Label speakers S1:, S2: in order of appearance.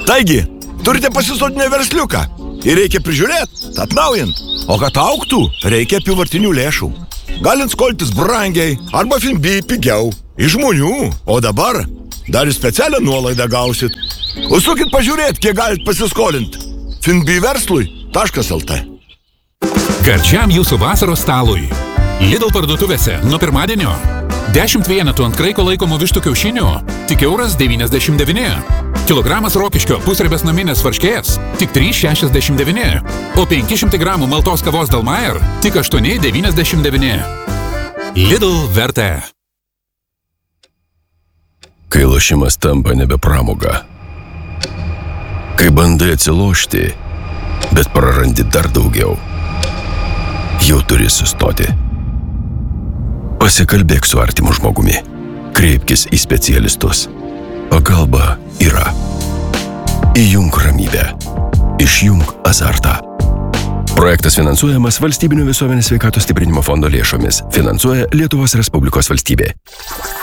S1: Taigi, turite pasisodinę versliuką ir reikia prižiūrėti, atnaujint. O kad augtų, reikia apyvartinių lėšų. Galint skoltis brangiai arba Finbi pigiau. Iš žmonių. O dabar dar ir specialią nuolaidą gausit. Užsukit pažiūrėti, kiek galit pasiskolinti. finbiverslui.lt.
S2: Gardžiam jūsų vasaros stalui. Lidl parduotuvėse nuo pirmadienio 10 vienetų ant kraiko laikomų vištų kiaušinių tik €1,99. Kilogramas rokiškio pusribės naminės varškės tik €3,69. O 500 gramų maltos kavos Dalmayer tik €8,99. Lidl vertė.
S3: Kai lošimas tampa nebe pramoga. Kai bandai atsilošti, bet prarandi dar daugiau. Jau turi sustoti. Pasikalbėk su artimu žmogumi. Kreipkis į specialistus. Pagalba yra. Įjunk ramybę. Išjunk azartą. Projektas finansuojamas Valstybinio visuomenės sveikatos stiprinimo fondo lėšomis. Finansuoja Lietuvos Respublikos valstybė.